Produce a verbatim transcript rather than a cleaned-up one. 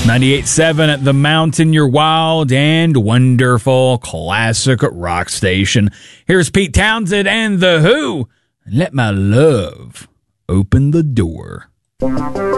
ninety-eight point seven at The Mountain, your wild and wonderful classic rock station. Here's Pete Townsend and The Who. Let my love open the door.